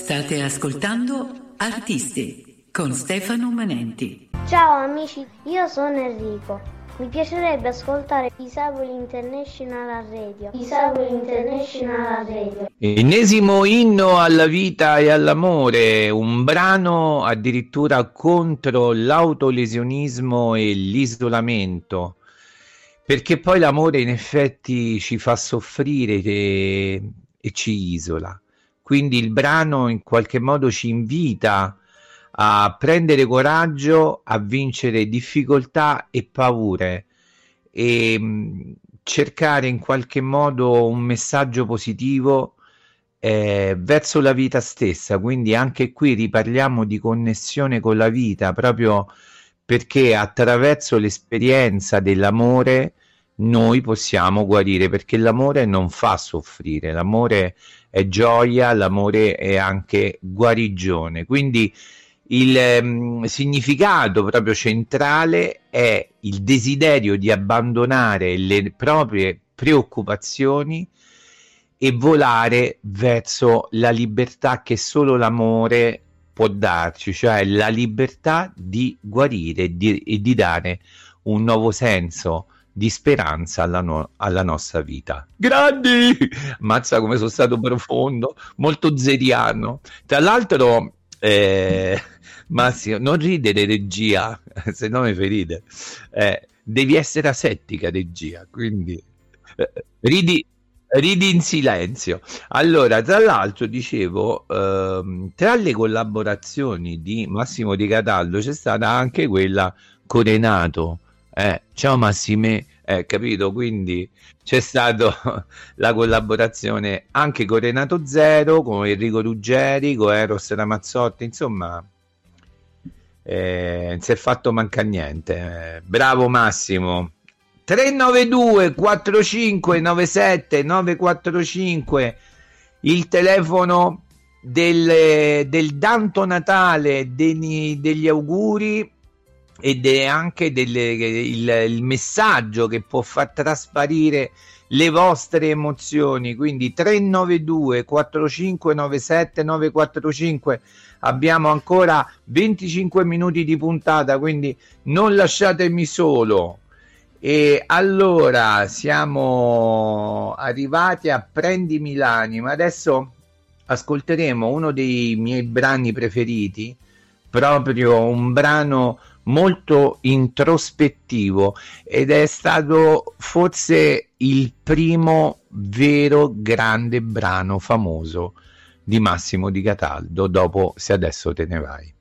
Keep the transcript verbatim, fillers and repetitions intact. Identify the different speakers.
Speaker 1: State ascoltando Artisti con Stefano Manenti.
Speaker 2: Ciao amici, io sono Enrico. Mi piacerebbe ascoltare Disabili International Radio. Disabili International Radio.
Speaker 3: Ennesimo inno alla vita e all'amore, un brano addirittura contro l'autolesionismo e l'isolamento, perché poi l'amore in effetti ci fa soffrire e, e ci isola. Quindi il brano in qualche modo ci invita a prendere coraggio, a vincere difficoltà e paure e mh, cercare in qualche modo un messaggio positivo eh, verso la vita stessa. Quindi anche qui riparliamo di connessione con la vita, proprio perché attraverso l'esperienza dell'amore noi possiamo guarire, perché l'amore non fa soffrire, l'amore è gioia, l'amore è anche guarigione. Quindi il um, significato proprio centrale è il desiderio di abbandonare le proprie preoccupazioni e volare verso la libertà che solo l'amore può darci, cioè la libertà di guarire di, e di dare un nuovo senso di speranza alla, no- alla nostra vita. Grandi! Mazza come sono stato profondo, molto zeriano. Tra l'altro eh, Massimo, non ridere regia, se no mi fai ridere. Eh, devi essere asettica regia, quindi eh, ridi, ridi in silenzio. Allora, tra l'altro dicevo, ehm, tra le collaborazioni di Massimo Di Cataldo c'è stata anche quella con Renato. Eh, ciao Massime, eh, capito? Quindi c'è stata la collaborazione anche con Renato Zero, con Enrico Ruggeri, con Eros Ramazzotti, insomma eh, non si è fatto manca niente. Eh, bravo Massimo. tre nove due quattro cinque nove sette nove quattro cinque il telefono del, del Danto Natale, degli, degli auguri ed è anche delle, il, il messaggio che può far trasparire le vostre emozioni. Quindi tre nove due quattro cinque nove sette nove quattro cinque, abbiamo ancora venticinque minuti di puntata, quindi non lasciatemi solo. E allora siamo arrivati a Prendimi l'anima. Adesso ascolteremo uno dei miei brani preferiti, proprio un brano molto introspettivo, ed è stato forse il primo vero grande brano famoso di Massimo Di Cataldo dopo Se adesso te ne vai.